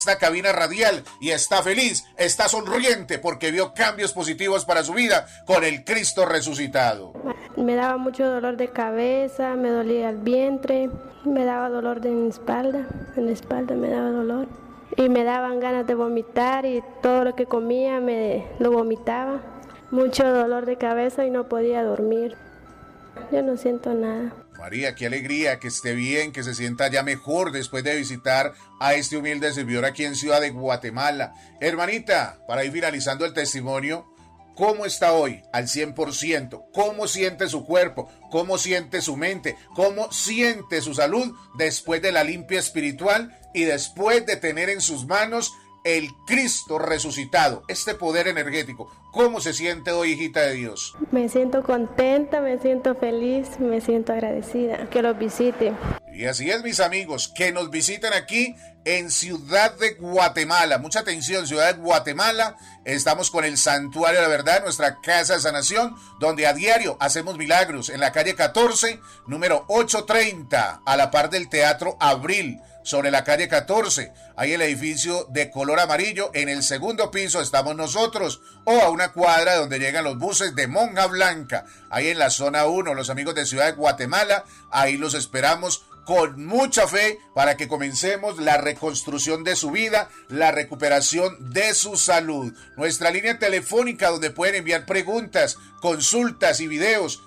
esta cabina radial y está feliz, está sonriente porque vio cambios positivos para su vida con el Cristo resucitado. Me daba mucho dolor de cabeza, me dolía el vientre, me daba dolor en la espalda me daba dolor y me daban ganas de vomitar y todo lo que comía me lo vomitaba. Mucho dolor de cabeza y no podía dormir. Yo no siento nada. María, qué alegría que esté bien, que se sienta ya mejor después de visitar a este humilde servidor aquí en Ciudad de Guatemala. Hermanita, para ir finalizando el testimonio, ¿cómo está hoy al 100%? ¿Cómo siente su cuerpo? ¿Cómo siente su mente? ¿Cómo siente su salud después de la limpia espiritual y después de tener en sus manos el Cristo resucitado, este poder energético? ¿Cómo se siente hoy, hijita de Dios? Me siento contenta, me siento feliz, me siento agradecida. Que los visite. Y así es, mis amigos, que nos visiten aquí en Ciudad de Guatemala. Mucha atención, Ciudad de Guatemala. Estamos con el Santuario de la Verdad, nuestra casa de sanación, donde a diario hacemos milagros en la calle 14, número 830, a la par del Teatro Abril. Sobre la calle 14, hay el edificio de color amarillo, en el segundo piso estamos nosotros, o a una cuadra donde llegan los buses de Monja Blanca, ahí en la zona 1, los amigos de Ciudad de Guatemala, ahí los esperamos con mucha fe para que comencemos la reconstrucción de su vida, la recuperación de su salud. Nuestra línea telefónica donde pueden enviar preguntas, consultas y videos,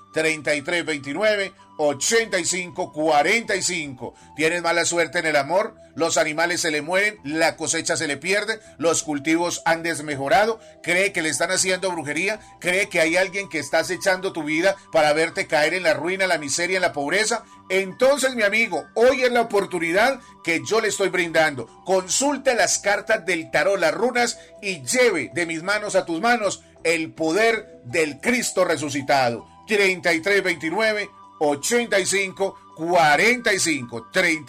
3329-8545. ¿Tienes mala suerte en el amor? Los animales se le mueren, la cosecha se le pierde, los cultivos han desmejorado, cree que le están haciendo brujería, cree que hay alguien que está acechando tu vida para verte caer en la ruina, la miseria, en la pobreza. Entonces, mi amigo, hoy es la oportunidad que yo le estoy brindando. Consulte las cartas del tarot, las runas, y lleve de mis manos a tus manos el poder del Cristo resucitado. 3329-8545,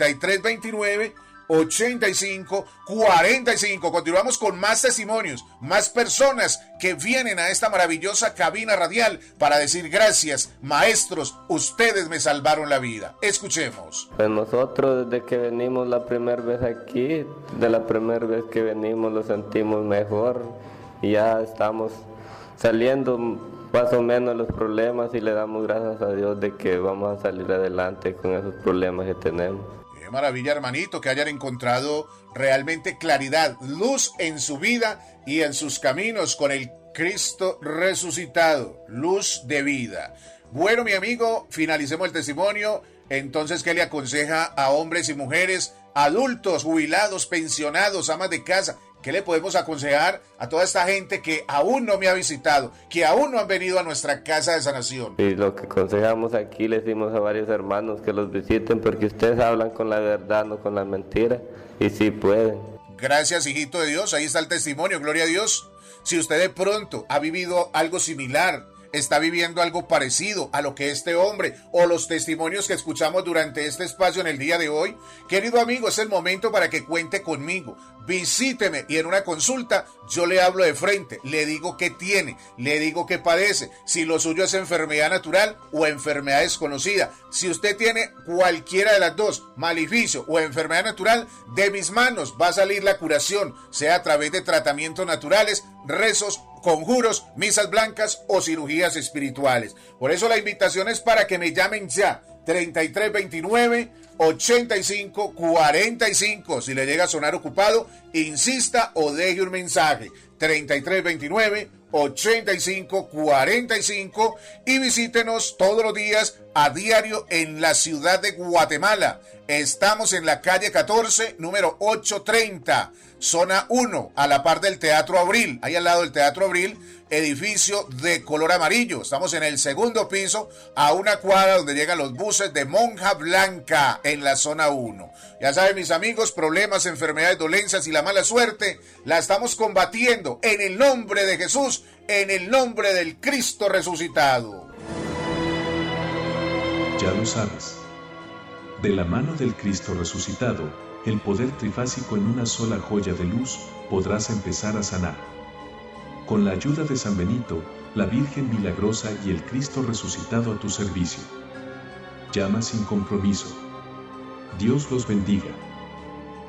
3329-8545. Continuamos con más testimonios, más personas que vienen a esta maravillosa cabina radial para decir gracias, maestros, ustedes me salvaron la vida. Escuchemos. Pues nosotros desde que venimos la primera vez aquí, de la primera vez que venimos lo sentimos mejor y ya estamos saliendo más o menos los problemas y le damos gracias a Dios de que vamos a salir adelante con esos problemas que tenemos. Qué maravilla, hermanito, que hayan encontrado realmente claridad, luz en su vida y en sus caminos con el Cristo resucitado, luz de vida. Bueno, mi amigo, finalicemos el testimonio. Entonces, ¿qué le aconseja a hombres y mujeres, adultos, jubilados, pensionados, amas de casa? ¿Qué le podemos aconsejar a toda esta gente que aún no me ha visitado, que aún no han venido a nuestra casa de sanación? Y lo que aconsejamos aquí, le decimos a varios hermanos que los visiten porque ustedes hablan con la verdad, no con la mentira, y sí pueden. Gracias, hijito de Dios, ahí está el testimonio, gloria a Dios. Si usted de pronto ha vivido algo similar, está viviendo algo parecido a lo que este hombre o los testimonios que escuchamos durante este espacio en el día de hoy, querido amigo, es el momento para que cuente conmigo. Visíteme y en una consulta yo le hablo de frente, le digo qué tiene, le digo qué padece, si lo suyo es enfermedad natural o enfermedad desconocida. Si usted tiene cualquiera de las dos, maleficio o enfermedad natural, de mis manos va a salir la curación, sea a través de tratamientos naturales, rezos, conjuros, misas blancas o cirugías espirituales. Por eso la invitación es para que me llamen ya, 3329-8545. Si le llega a sonar ocupado, insista o deje un mensaje. 3329-8545 y visítenos todos los días a diario en la ciudad de Guatemala. Estamos en la calle 14, número 830, zona 1, a la par del Teatro Abril, ahí al lado del Teatro Abril, edificio de color amarillo. Estamos en el segundo piso, a una cuadra donde llegan los buses de Monja Blanca, en la zona 1. Ya saben, mis amigos, problemas, enfermedades, dolencias y la mala suerte, la estamos combatiendo en el nombre de Jesús, en el nombre del Cristo resucitado. Ya lo sabes. De la mano del Cristo resucitado, el poder trifásico en una sola joya de luz, podrás empezar a sanar. Con la ayuda de San Benito, la Virgen Milagrosa y el Cristo resucitado a tu servicio. Llama sin compromiso. Dios los bendiga.